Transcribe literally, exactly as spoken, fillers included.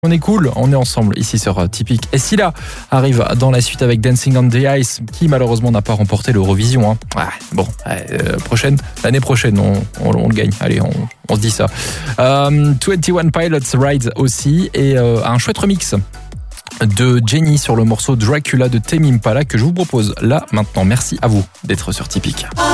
On est cool, on est ensemble ici sur euh, Typique. Et Scylla arrive dans la suite avec Dancing on the Ice, qui malheureusement n'a pas remporté l'Eurovision. Hein. Ah, bon, euh, prochaine, l'année prochaine, on, on, on le gagne. Allez, on, on se dit ça. Euh, vingt et un Pilots Ride aussi, et euh, un chouette remix de Jenny sur le morceau Dracula de Tame Impala que je vous propose là maintenant. Merci à vous d'être sur Typique.